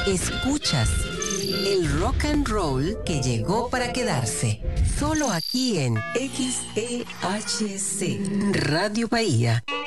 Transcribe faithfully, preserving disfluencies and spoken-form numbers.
Escuchas el rock and roll que llegó para quedarse. Solo aquí en X E H C Radio Bahía.